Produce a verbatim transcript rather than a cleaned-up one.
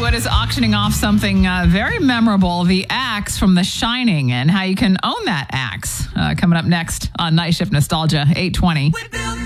Hollywood is auctioning off something uh, very memorable, the axe from The Shining, and how you can own that axe. Uh, coming up next on Night Shift Nostalgia, eight twenty.